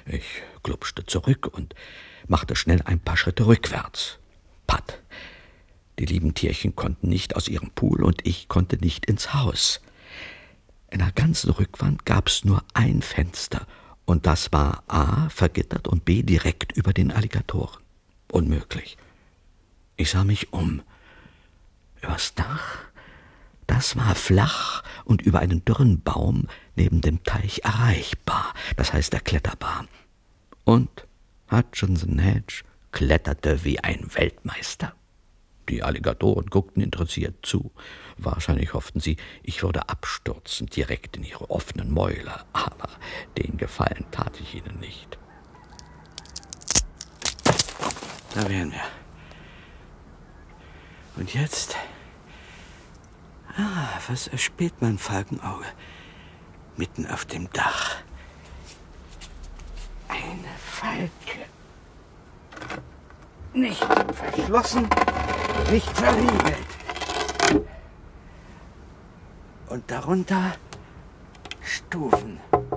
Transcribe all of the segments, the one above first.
Ich glupschte zurück und machte schnell ein paar Schritte rückwärts. Patt. Die lieben Tierchen konnten nicht aus ihrem Pool und ich konnte nicht ins Haus. In der ganzen Rückwand gab's nur ein Fenster und das war A, vergittert und B, direkt über den Alligatoren. Unmöglich. Ich sah mich um. Übers Dach? Das war flach und über einen dürren Baum neben dem Teich erreichbar, das heißt erkletterbar. Und Hutchinson Hedge kletterte wie ein Weltmeister. Die Alligatoren guckten interessiert zu. Wahrscheinlich hofften sie, ich würde abstürzen, direkt in ihre offenen Mäuler. Aber den Gefallen tat ich ihnen nicht. Da wären wir. Und jetzt? Was erspäht mein Falkenauge? Mitten auf dem Dach. Eine Falke. Nicht verschlossen, nicht verriegelt. Und darunter Stufen.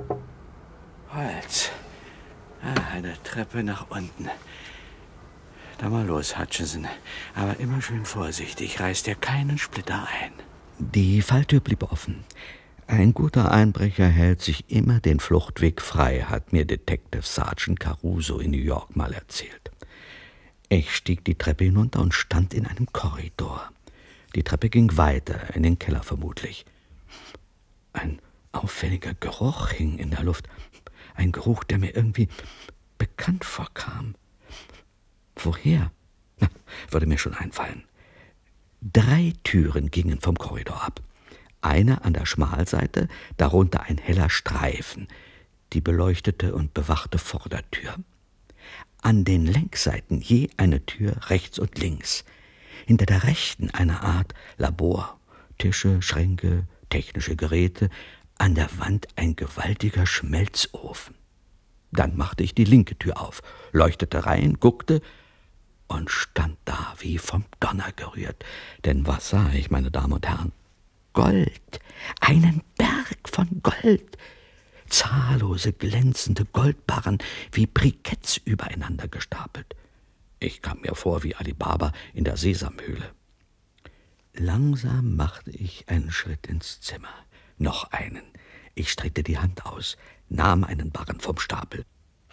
Holz. Eine Treppe nach unten. Da mal los, Hutchinson. Aber immer schön vorsichtig, reiß dir keinen Splitter ein. Die Falltür blieb offen. Ein guter Einbrecher hält sich immer den Fluchtweg frei, hat mir Detective Sergeant Caruso in New York mal erzählt. Ich stieg die Treppe hinunter und stand in einem Korridor. Die Treppe ging weiter, in den Keller vermutlich. Ein auffälliger Geruch hing in der Luft. Ein Geruch, der mir irgendwie bekannt vorkam. Woher? Würde mir schon einfallen. 3 Türen gingen vom Korridor ab. Eine an der Schmalseite, darunter ein heller Streifen, die beleuchtete und bewachte Vordertür. An den Längsseiten je eine Tür rechts und links. Hinter der rechten eine Art Labor, Tische, Schränke, technische Geräte, an der Wand ein gewaltiger Schmelzofen. Dann machte ich die linke Tür auf, leuchtete rein, guckte und stand da wie vom Donner gerührt. Denn was sah ich, meine Damen und Herren? Gold, einen Berg von Gold. Zahllose glänzende Goldbarren wie Briketts übereinander gestapelt. Ich kam mir vor wie Alibaba in der Sesamhöhle. Langsam machte ich einen Schritt ins Zimmer. Noch einen. Ich streckte die Hand aus, nahm einen Barren vom Stapel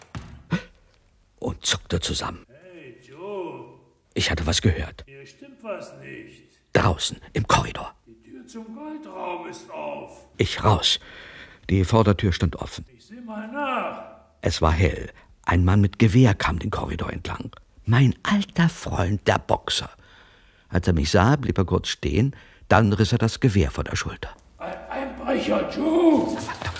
und zuckte zusammen. Hey, Joe. Ich hatte was gehört. Hier stimmt was nicht. Draußen, im Korridor. Die Tür zum Goldraum ist auf. Ich raus. Die Vordertür stand offen. Ich seh mal nach. Es war hell. Ein Mann mit Gewehr kam den Korridor entlang. Mein alter Freund, der Boxer. Als er mich sah, blieb er kurz stehen, dann riss er das Gewehr vor der Schulter. Ein Einbrecher, Joe!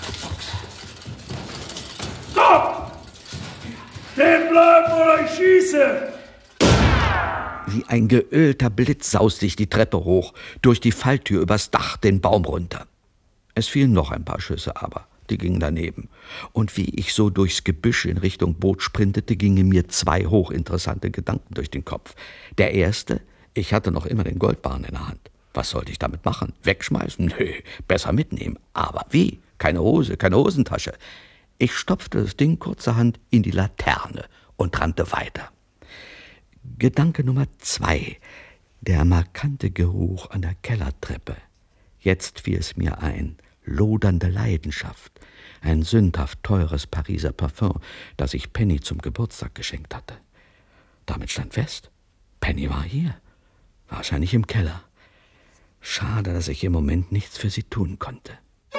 Stopp! Stehen bleiben oder ich schieße! Wie ein geölter Blitz sauste ich die Treppe hoch, durch die Falltür übers Dach den Baum runter. Es fielen noch ein paar Schüsse, aber die gingen daneben. Und wie ich so durchs Gebüsch in Richtung Boot sprintete, gingen mir 2 hochinteressante Gedanken durch den Kopf. Der erste: Ich hatte noch immer den Goldbarren in der Hand. Was sollte ich damit machen? Wegschmeißen? Nö, besser mitnehmen. Aber wie? Keine Hose, keine Hosentasche. Ich stopfte das Ding kurzerhand in die Laterne und rannte weiter. Gedanke Nummer 2. Der markante Geruch an der Kellertreppe. Jetzt fiel es mir ein. Lodernde Leidenschaft. Ein sündhaft teures Pariser Parfum, das ich Penny zum Geburtstag geschenkt hatte. Damit stand fest: Penny war hier. Wahrscheinlich im Keller. Schade, dass ich im Moment nichts für sie tun konnte.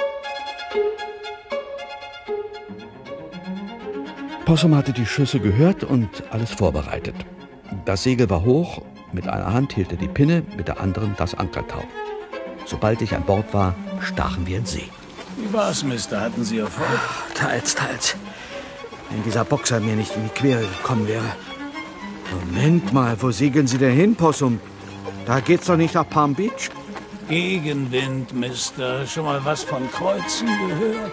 Possum hatte die Schüsse gehört und alles vorbereitet. Das Segel war hoch, mit einer Hand hielt er die Pinne, mit der anderen das Ankertau. Sobald ich an Bord war, stachen wir in See. Wie war's, Mister? Hatten Sie Erfolg? Teils. Wenn dieser Boxer mir nicht in die Quere gekommen wäre. Moment mal, wo segeln Sie denn hin, Possum? Da geht's doch nicht nach Palm Beach? Gegenwind, Mister. Schon mal was von Kreuzen gehört?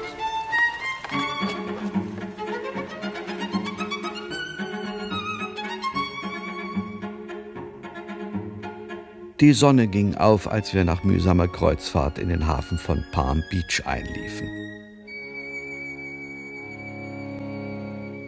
Die Sonne ging auf, als wir nach mühsamer Kreuzfahrt in den Hafen von Palm Beach einliefen.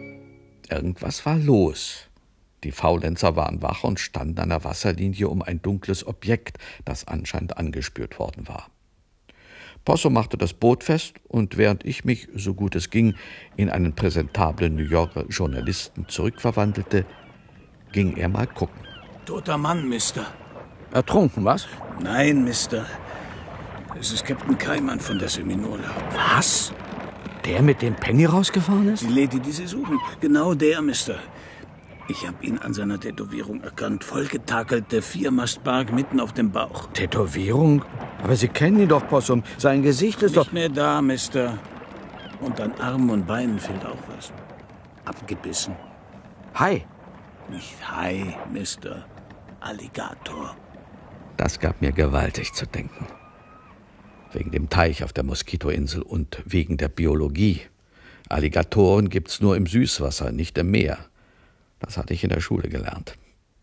Irgendwas war los. Die Faulenzer waren wach und standen an der Wasserlinie um ein dunkles Objekt, das anscheinend angespürt worden war. Possum machte das Boot fest, und während ich mich, so gut es ging, in einen präsentablen New Yorker Journalisten zurückverwandelte, ging er mal gucken. Toter Mann, Mister. Ertrunken, was? Nein, Mister. Es ist Captain Keimann von der Seminola. Was? Der mit dem Penny rausgefahren ist? Die Lady, die Sie suchen. Genau der, Mister. Ich habe ihn an seiner Tätowierung erkannt. Vollgetakelt, der Viermastbark mitten auf dem Bauch. Tätowierung? Aber Sie kennen ihn doch, Possum. Sein Gesicht ist Nicht mehr da, Mister. Und an Armen und Beinen fehlt auch was. Abgebissen. Hai. Nicht Hai, Mister. Alligator. Das gab mir gewaltig zu denken. Wegen dem Teich auf der Moskitoinsel und wegen der Biologie. Alligatoren gibt's nur im Süßwasser, nicht im Meer. Das hatte ich in der Schule gelernt.